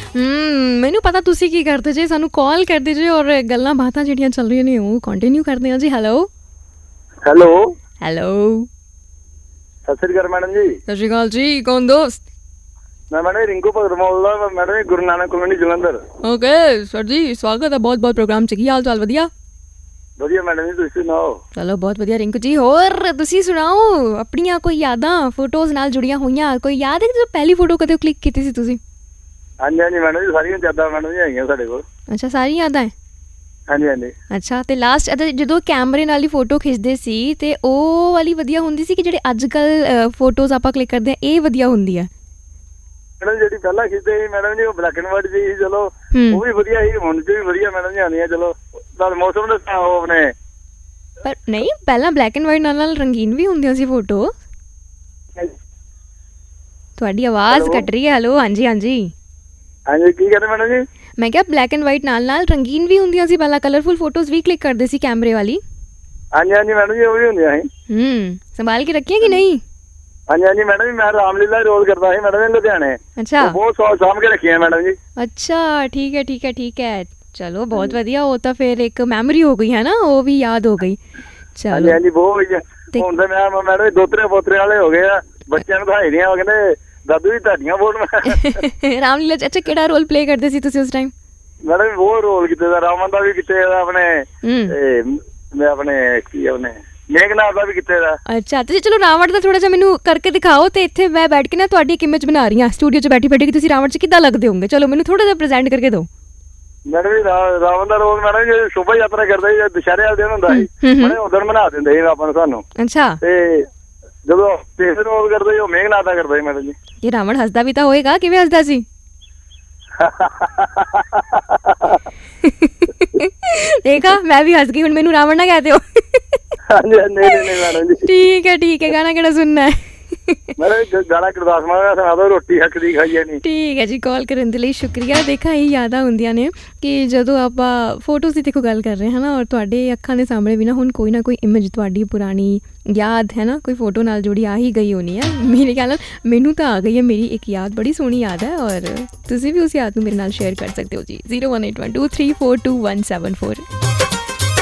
ਮੈਨੂੰ ਪਤਾ ਤੁਸੀਂ ਕੀ ਕਰਦੇ ਜੇ, ਸਾਨੂੰ ਕਾਲ ਕਰਦੇ ਜੇ ਔਰ ਗੱਲਾਂ ਬਾਤਾਂ ਜਿਹੜੀਆਂ ਚੱਲ ਰਹੀਆਂ ਨੇ ਉਹ ਕੰਟੀਨਿਊ ਕਰਦੇ ਹਾਂ ਜੀ। Hello hello hello, Sat Sri ਅਕਾਲ ਮੈਡਮ ਜੀ। ਸਤਿ ਸ਼੍ਰੀ ਅਕਾਲ ਜੀ, ਕੌਣ ਦੋਸਤ? ਮੈਂ ਮੈਡਮ ਰਿੰਕੂ ਭਗਤ ਬੋਲਦਾ ਮੈਡਮ ਜੀ, Guru Nanak colony Jalandhar. Okay sir ਜੀ, ਸਵਾਗਤ ਹੈ ਬਹੁਤ ਬਹੁਤ ਪ੍ਰੋਗਰਾਮ 'ਚ। ਕੀ ਹਾਲ ਚਾਲ? ਵਧੀਆ ਵਧੀਆ ਮੈਡਮ ਜੀ, ਤੁਸੀਂ ਸੁਣਾਓ? ਚਲੋ ਬਹੁਤ ਵਧੀਆ ਰਿੰਕੂ ਜੀ। ਹੋਰ ਤੁਸੀਂ ਸੁਣਾਓ ਆਪਣੀਆਂ ਕੋਈ ਯਾਦਾਂ ਫੋਟੋਜ਼ ਨਾਲ ਜੁੜੀਆਂ ਹੋਈਆਂ? ਕੋਈ ਯਾਦ ਹੈ ਜਦੋਂ ਪਹਿਲੀ ਫੋਟੋ ਕਦੇ ਕਲਿੱਕ ਕੀਤੀ ਸੀ ਤੁਸੀਂ? ਹਾਂਜੀ ਹਾਂਜੀ ਮੈਡਮ ਜੀ, ਸਾਰੀਆਂ ਯਾਦਾਂ ਮੈਡਮ ਜੀ ਹੈਗੀਆਂ ਸਾਡੇ ਕੋਲ। ਅੱਛਾ, ਸਾਰੀਆਂ ਯਾਦਾਂ ਹੈ। ਹਾਂਜੀ ਹਾਂਜੀ। ਅੱਛਾ, ਤੇ ਲਾਸਟ ਜਦੋਂ ਕੈਮਰੇ ਨਾਲ ਹੀ ਫੋਟੋ ਖਿੱਚਦੇ ਸੀ ਤੇ ਉਹ ਵਾਲੀ ਵਧੀਆ ਹੁੰਦੀ ਸੀ ਕਿ ਜਿਹੜੇ ਅੱਜ ਕੱਲ੍ਹ ਫੋਟੋਜ਼ ਆਪਾਂ ਕਲਿੱਕ ਕਰਦੇ ਹਾਂ ਇਹ ਵਧੀਆ ਹੁੰਦੀ ਆ? ਮੈਡਮ ਜਿਹੜੀ ਪਹਿਲਾਂ ਖਿੱਚਦੇ ਸੀ ਮੈਡਮ ਜੀ ਉਹ ਬਲੈਕ ਐਂਡ ਵਾਈਟ ਸੀ, ਚਲੋ ਉਹ ਵੀ ਵਧੀਆ ਸੀ, ਹੁਣ ਚ ਵੀ ਵਧੀਆ ਮੈਡਮ ਜੀ ਆਉਂਦੀਆਂ। ਚਲੋ ਨਾਲ ਮੌਸਮ ਦੇ ਉਹ ਆਪਣੇ, ਪਰ ਨਹੀਂ ਪਹਿਲਾਂ ਬਲੈਕ ਐਂਡ ਵਾਈਟ ਨਾਲ ਨਾਲ ਰੰਗੀਨ ਵੀ ਹੁੰਦੀਆਂ ਸੀ ਫੋਟੋ। ਤੁਹਾਡੀ ਆਵਾਜ਼ ਕੱਟ ਰਹੀ ਹੈ। ਹੈਲੋ, ਹਾਂਜੀ ਹਾਂਜੀ ਹਾਂਜੀ, ਕੀ ਕਹਿੰਦੇ ਮੈਡਮ ਜੀ? ਮੈਂ ਕਿਹਾ ਬਲੈਕ ਐਂਡ ਵਾਈਟ ਨਾਲ ਨਾਲ ਰੰਗੀਨ ਵੀ ਹੁੰਦੀਆਂ ਸੀ ਪਹਿਲਾਂ, ਕਲਰਫੁਲ ਫੋਟੋਜ਼ ਵੀ ਕਲਿੱਕ ਕਰਦੇ ਸੀ ਕੈਮਰੇ ਵਾਲੀ। ਹਾਂਜੀ ਹਾਂਜੀ ਮੈਡਮ ਜੀ, ਉਹ ਵੀ ਹੁੰਦੀਆਂ ਸੀ। ਸੰਭਾਲ ਕੇ ਰੱਖੀਆਂ ਕਿ ਨਹੀਂ? ਹਾਂਜੀ ਹਾਂਜੀ ਮੈਡਮ ਜੀ, ਮੈਂ ਰਾਮਲੀਲਾ ਰੋਲ ਕਰਦਾ ਸੀ ਮੈਡਮ ਜੀ ਲੁਧਿਆਣੇ। ਅੱਛਾ, ਬਹੁਤ ਸਾਂਭ ਕੇ ਰੱਖੀਆਂ ਮੈਡਮ ਜੀ। ਅੱਛਾ ਠੀਕ ਹੈ ਠੀਕ ਹੈ ਠੀਕ ਹੈ, ਚਲੋ ਬਹੁਤ ਵਧੀਆ। ਉਹ ਤਾਂ ਫਿਰ ਇੱਕ ਮੈਮਰੀ ਹੋ ਗਈ ਹੈ ਨਾ, ਉਹ ਵੀ ਯਾਦ ਹੋ ਗਈ। ਹਾਂਜੀ ਹਾਂਜੀ, ਬਹੁਤ ਵਧੀਆ। ਹੁਣ ਤਾਂ ਮੈਂ ਮੈਡਮ ਦੋਤਰੇ ਪੋਤਰੇ ਵਾਲੇ ਹੋ ਗਏ ਆ, ਬੱਚਿਆਂ ਨੂੰ ਦਿਖਾਈ ਦੀਆਂ, ਉਹ ਕਹਿੰਦੇ ਦਾਦੂ ਜੀ ਤੁਹਾਡੀਆਂ ਫੋਟੋਆਂ। ਰਾਮਲੀਲਾ ਚ ਅੱਛਾ ਕਿਹੜਾ ਰੋਲ ਪਲੇ ਕਰਦੇ ਸੀ ਤੁਸੀਂ ਉਸ ਟਾਈਮ? ਮੈਡਮ ਬਹੁਤ ਰੋਲ ਕੀਤੇ ਦਾ, ਰਾਵਣ ਦਾ ਵੀ ਕੀਤੇ ਦਾ, ਆਪਣੇ ਕੀ ਆਪਣੇ ਮੇਘਨਾਥ ਦਾ ਵੀ ਕੀਤੇ ਦਾ। ਅੱਛਾ, ਤੁਸੀਂ ਚਲੋ ਰਾਵਣ ਦਾ ਥੋੜਾ ਜਿਹਾ ਮੈਨੂੰ ਕਰਕੇ ਦਿਖਾਓ, ਤੇ ਇੱਥੇ ਮੈਂ ਬੈਠ ਕੇ ਨਾ ਤੁਹਾਡੀ ਇੱਕ ਇਮੇਜ ਬਣਾ ਰਹੀ ਹਾਂ ਸਟੂਡੀਓ 'ਚ ਬੈਠੀ ਬੈਠੀ ਕਿ ਤੁਸੀਂ ਰਾਵਣ 'ਚ ਕਿੱਦਾਂ ਲੱਗਦੇ ਹੋਗੇ। ਚਲੋ ਮੈਨੂੰ ਥੋੜਾ ਜਿਹਾ ਪ੍ਰੈਜ਼ੈਂਟ ਕਰਕੇ ਦਿਓ। ਮੈਡਮ ਜੀ ਰਾਵਣ ਦਾ ਰੋਲ ਮੈਡਮ ਜੀ ਸ਼ੋਭਾ ਯਾਤਰਾ ਕਰਦਾ ਸੀ, ਦੁਸ਼ਹਿਰੇ ਵਾਲੇ ਦਿਨ ਹੁੰਦਾ ਸੀ, ਬੜੇ ਉਦੋਂ ਬਣਾ ਦਿੰਦੇ ਸੀ ਆਪਾਂ ਨੂੰ ਸਾਨੂੰ। ਅੱਛਾ, ਤੇ ਜਦੋਂ ਤੀਸਰੇ ਰੋਲ ਕਰਦੇ ਸੀ ਉਹ ਮੇਘਨਾਥ ਦਾ ਕਰਦਾ ਸੀ ਮੈਡਮ ਜੀ। ਇਹ ਰਾਵਣ ਹੱਸਦਾ ਵੀ ਤਾਂ ਹੋਏਗਾ, ਕਿਵੇਂ ਹੱਸਦਾ ਸੀ? ਦੇਖਾ ਮੈਂ ਵੀ ਹੱਸ ਗਈ, ਹੁਣ ਮੈਨੂੰ ਰਾਵਣ ਨਾ ਕਹਿ ਦਿਓ। ਠੀਕ ਹੈ ਠੀਕ ਹੈ, ਗਾਣਾ ਕਿਹੜਾ ਸੁਣਨਾ ਹੈ? ਗਾਣਾ ਗੁਰਦਾਸ ਮਾਨ ਦਾ ਸੁਣਾ ਦਿਓ, ਰੋਟੀ ਹੱਕ ਦੀ ਖਾਈ ਜਾਣੀ। ਠੀਕ ਹੈ ਜੀ, ਕਾਲ ਕਰਨ ਦੇ ਲਈ ਸ਼ੁਕਰੀਆ। ਦੇਖਾਂ ਇਹ ਯਾਦਾਂ ਹੁੰਦੀਆਂ ਨੇ ਕਿ ਜਦੋਂ ਆਪਾਂ ਫੋਟੋਜ਼ ਦੀ ਦੇਖੋ ਗੱਲ ਕਰ ਰਹੇ ਹਾਂ ਨਾ, ਔਰ ਤੁਹਾਡੇ ਅੱਖਾਂ ਦੇ ਸਾਹਮਣੇ ਵੀ ਨਾ ਹੁਣ ਕੋਈ ਨਾ ਕੋਈ ਇਮੇਜ ਤੁਹਾਡੀ ਪੁਰਾਣੀ ਯਾਦ ਹੈ ਨਾ, ਕੋਈ ਫੋਟੋ ਨਾਲ ਜੁੜੀ ਆ ਹੀ ਗਈ ਹੋਣੀ ਹੈ। ਮੇਰੇ ਖਿਆਲ ਨਾਲ ਮੈਨੂੰ ਤਾਂ ਆ ਗਈ ਹੈ ਮੇਰੀ ਇੱਕ ਯਾਦ, ਬੜੀ ਸੋਹਣੀ ਯਾਦ ਹੈ, ਔਰ ਤੁਸੀਂ ਵੀ ਉਸ ਯਾਦ ਨੂੰ ਮੇਰੇ ਨਾਲ ਸ਼ੇਅਰ ਕਰ ਸਕਦੇ ਹੋ ਜੀ। 018123422174